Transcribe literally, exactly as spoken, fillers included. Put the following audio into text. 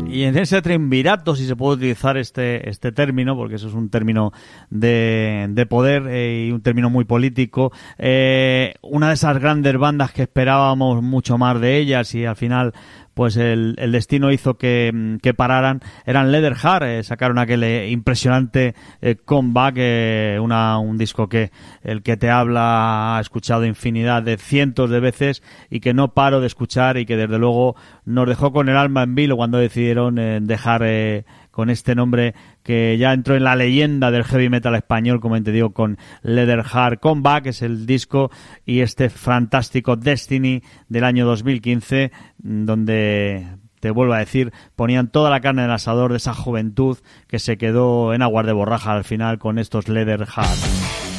Y en ese triunvirato, si se puede utilizar este este término, porque eso es un término de, de poder eh, y un término muy político, eh, una de esas grandes bandas que esperábamos mucho más de ellas y al final pues el, el destino hizo que, que pararan, eran Leatherheart, eh, sacaron aquel eh, impresionante eh, comeback, eh, una, un disco que el que te habla ha escuchado infinidad de cientos de veces y que no paro de escuchar y que desde luego nos dejó con el alma en vilo cuando decidieron eh, dejar eh, con este nombre que ya entró en la leyenda del heavy metal español, como te digo, con Leatherheart Comeback, es el disco, y este fantástico Destiny del año dos mil quince, donde, te vuelvo a decir, ponían toda la carne en el asador de esa juventud que se quedó en aguas de borraja al final con estos Leatherheart.